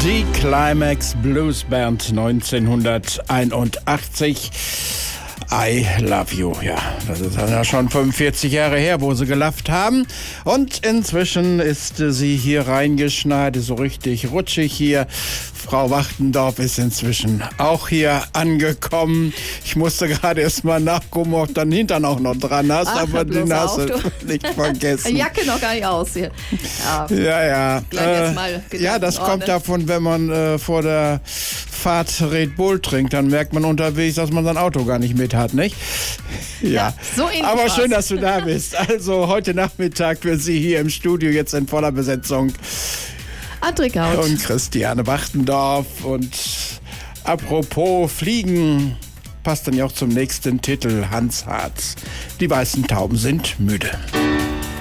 Die Climax Blues Band 1981. I Love You. Ja, das ist ja schon 45 Jahre her, wo sie gelafft haben. Und inzwischen ist sie hier reingeschneit, so richtig rutschig hier. Frau Wachtendorf ist inzwischen auch hier angekommen. Ich musste gerade erst mal nachgucken, ob du den Hintern auch noch dran hast, aber den hast du nicht vergessen. Jacke noch gar nicht aus hier. Ja. Ja, das kommt davon, wenn man vor der Fahrt Red Bull trinkt, dann merkt man unterwegs, dass man sein Auto gar nicht mit hat, nicht? Ja, so aber schön, dass du da bist. Also heute Nachmittag für Sie hier im Studio jetzt in voller Besetzung. André Gaut. Und Christiane Wachtendorf. Und apropos Fliegen, passt dann ja auch zum nächsten Titel, Hans Hartz. Die weißen Tauben sind müde.